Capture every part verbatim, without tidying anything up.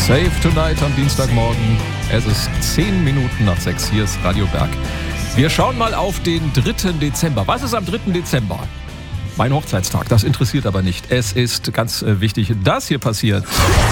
Save Tonight am Dienstagmorgen. Es ist zehn Minuten nach sechs. Hier ist Radio Berg. Wir schauen mal auf den dritten Dezember. Was ist am dritten Dezember? Mein Hochzeitstag. Das interessiert aber nicht. Es ist ganz äh, wichtig, dass hier passiert.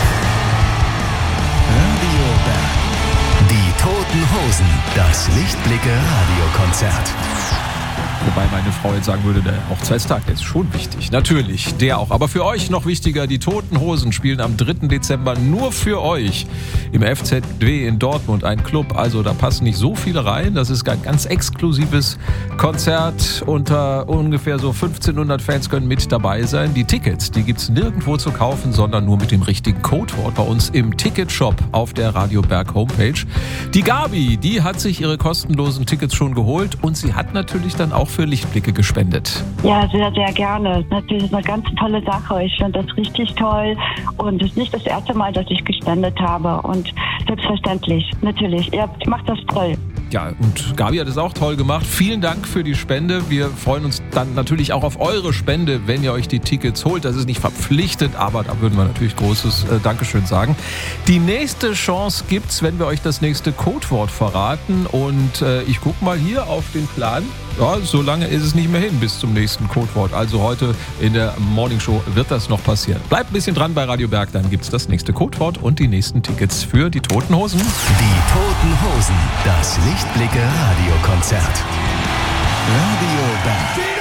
Radio Berg. Die Toten Hosen. Das Lichtblicke-Radiokonzert. Wobei meine Frau jetzt sagen würde, der Hochzeitstag, der ist schon wichtig. Natürlich, der auch. Aber für euch noch wichtiger, die Toten Hosen spielen am dritten Dezember nur für euch im F Z W in Dortmund, ein Club. Also da passen nicht so viele rein. Das ist ein ganz exklusives Konzert. Unter ungefähr so fünfzehnhundert Fans können mit dabei sein. Die Tickets, die gibt es nirgendwo zu kaufen, sondern nur mit dem richtigen Codewort bei uns im Ticketshop auf der Radio Berg Homepage. Die Gabi, die hat sich ihre kostenlosen Tickets schon geholt und sie hat natürlich dann auch für Lichtblicke gespendet. Ja, sehr, sehr gerne. Natürlich ist eine ganz tolle Sache. Ich finde das richtig toll und es ist nicht das erste Mal, dass ich gespendet habe und selbstverständlich, natürlich. Ihr macht das toll. Ja, und Gabi hat es auch toll gemacht. Vielen Dank für die Spende. Wir freuen uns dann natürlich auch auf eure Spende, wenn ihr euch die Tickets holt. Das ist nicht verpflichtend, aber da würden wir natürlich großes äh, Dankeschön sagen. Die nächste Chance gibt's, wenn wir euch das nächste Codewort verraten. Und äh, ich gucke mal hier auf den Plan. Ja, so lange ist es nicht mehr hin bis zum nächsten Codewort. Also heute in der Morningshow wird das noch passieren. Bleibt ein bisschen dran bei Radio Berg, dann gibt's das nächste Codewort und die nächsten Tickets für die Toten Hosen. Die Toten Hosen. Das Lichtblicke-Radiokonzert. Radio Berg.